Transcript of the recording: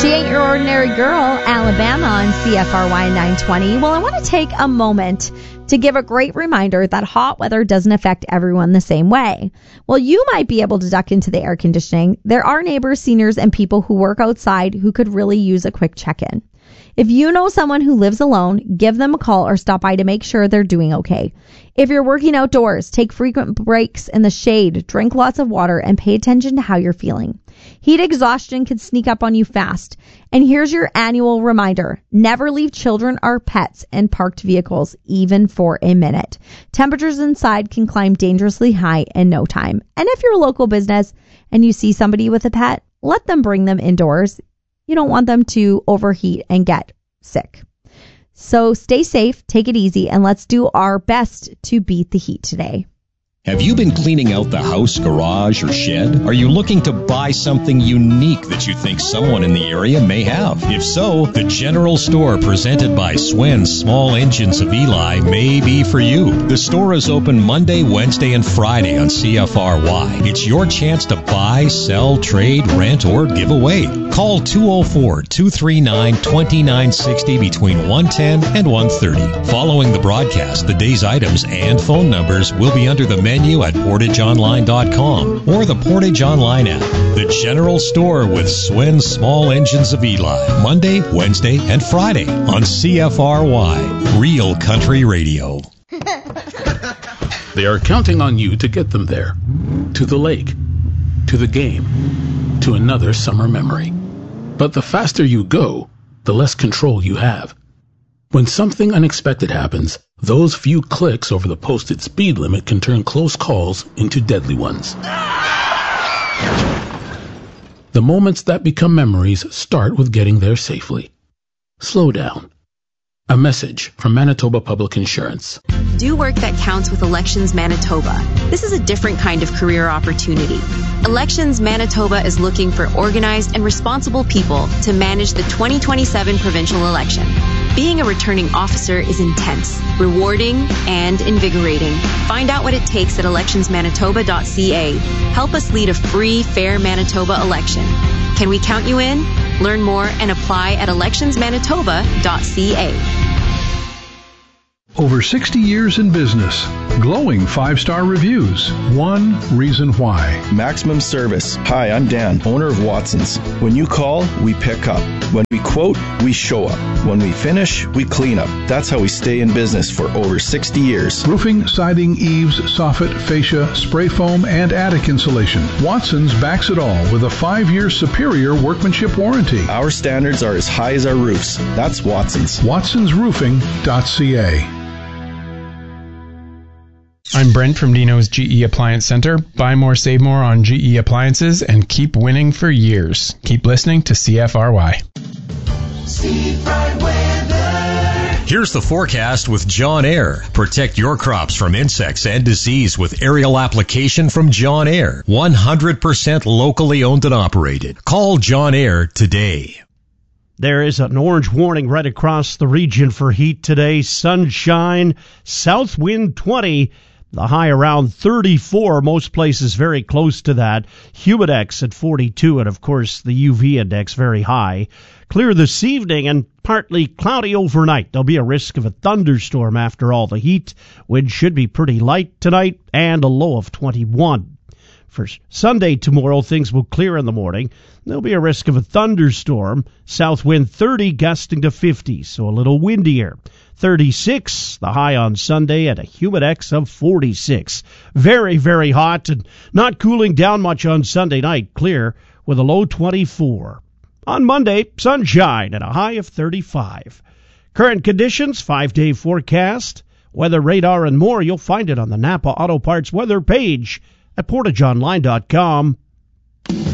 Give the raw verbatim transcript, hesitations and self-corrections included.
She Ain't Your Ordinary Girl, Alabama on C F R Y nine twenty. Well, I want to take a moment to give a great reminder that hot weather doesn't affect everyone the same way. While you might be able to duck into the air conditioning, there are neighbors, seniors, and people who work outside who could really use a quick check-in. If you know someone who lives alone, give them a call or stop by to make sure they're doing okay. If you're working outdoors, take frequent breaks in the shade, drink lots of water, and pay attention to how you're feeling. Heat exhaustion can sneak up on you fast. And here's your annual reminder. Never leave children or pets in parked vehicles, even for a minute. Temperatures inside can climb dangerously high in no time. And if you're a local business and you see somebody with a pet, let them bring them indoors. You don't want them to overheat and get sick. So stay safe, take it easy, and let's do our best to beat the heat today. Have you been cleaning out the house, garage, or shed? Are you looking to buy something unique that you think someone in the area may have? If so, the General Store presented by Swen's Small Engines of Eli may be for you. The store is open Monday, Wednesday, and Friday on C F R Y. It's your chance to buy, sell, trade, rent, or give away. Call two oh four, two three nine, two nine six oh between one ten and one thirty. Following the broadcast, the day's items and phone numbers will be under the menu at portage online dot com or the Portage Online app. The General Store with Swen's Small Engines of Eli. Monday, Wednesday, and Friday on C F R Y. Real Country Radio. They are counting on you to get them there. To the lake. To the game. To another summer memory. But the faster you go, the less control you have. When something unexpected happens, those few clicks over the posted speed limit can turn close calls into deadly ones. The moments that become memories start with getting there safely. Slow down. A message from Manitoba Public Insurance. Do work that counts with Elections Manitoba. This is a different kind of career opportunity. Elections Manitoba is looking for organized and responsible people to manage the twenty twenty-seven provincial election. Being a returning officer is intense, rewarding, and invigorating. Find out what it takes at elections manitoba dot c a. Help us lead a free, fair Manitoba election. Can we count you in? Learn more and apply at elections manitoba dot c a. Over sixty years in business. Glowing five-star reviews. One reason why. Maximum service. Hi, I'm Dan, owner of Watson's. When you call, we pick up. When we quote, we show up. When we finish, we clean up. That's how we stay in business for over sixty years. Roofing, siding, eaves, soffit, fascia, spray foam, and attic insulation. Watson's backs it all with a five-year superior workmanship warranty. Our standards are as high as our roofs. That's Watson's. watsons roofing dot c a. I'm Brent from Dino's G E Appliance Center. Buy more, save more on G E appliances and keep winning for years. Keep listening to C F R Y. Steve Bright Weather. Here's the forecast with John Air. Protect your crops from insects and disease with aerial application from John Air. one hundred percent locally owned and operated. Call John Air today. There is an orange warning right across the region for heat today. Sunshine, south wind twenty. The high around thirty-four, most places very close to that. Humidex at forty-two, and of course the U V index very high. Clear this evening and partly cloudy overnight. There'll be a risk of a thunderstorm after all the heat. Wind should be pretty light tonight and a low of twenty-one. For Sunday tomorrow, things will clear in the morning. There'll be a risk of a thunderstorm. South wind thirty, gusting to fifty, so a little windier. thirty-six, the high on Sunday, at a humidex of forty-six. Very, very hot and not cooling down much on Sunday night. Clear with a low twenty-four. On Monday, sunshine and a high of thirty-five. Current conditions, five-day forecast, weather radar, and more. You'll find it on the Napa Auto Parts weather page at portage online dot com.